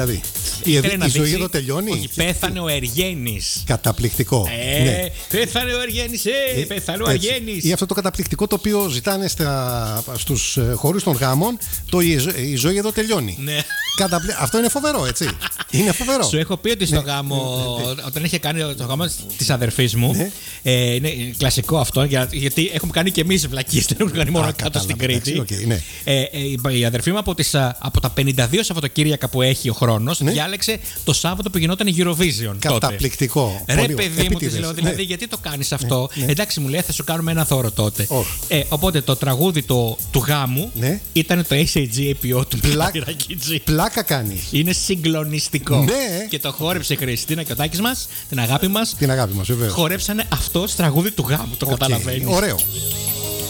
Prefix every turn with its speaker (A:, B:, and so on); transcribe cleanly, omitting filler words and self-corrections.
A: Δηλαδή, η ζωή εδώ τελειώνει.
B: Όχι, πέθανε ο Εργένης.
A: Καταπληκτικό. Ναι.
B: Πέθανε ο Εργένης, πέθανε ο Εργένης.
A: Ή αυτό το καταπληκτικό το οποίο ζητάνε στους χώρους των γάμων, η ζωή εδώ τελειώνει.
B: Ναι.
A: Αυτό είναι φοβερό, έτσι. Είναι φοβερό.
B: Σου έχω πει ότι στο γάμο, όταν είχε κάνει το γάμο της αδερφής μου, είναι κλασικό αυτό, γιατί έχουμε κάνει και εμείς βλακίες, δεν έχουμε κάνει μόνο κάτω στην Κρήτη. Η αδερφή μου από τα 52 Σαββατοκύριακα που έχει ο χρόνος, διάλεξε το Σάββατο που γινόταν η Eurovision.
A: Καταπληκτικό.
B: Ρε παιδί μου, της λέω, δηλαδή γιατί το κάνεις αυτό? Εντάξει, μου λέει, θα σου κάνουμε ένα δώρο τότε. Οπότε το τραγούδι του γάμου ήταν το SAG-APO του Πυρακίτζη.
A: Πλάκα κάνεις.
B: Είναι συγκλονιστικό. Και το χόρεψε η Χριστίνα και ο Τάκης μας, την αγάπη μας.
A: Την αγάπη μας, βέβαια.
B: Χορέψανε αυτό στο τραγούδι του γάμου, το καταλαβαίνεις.
A: Ωραίο.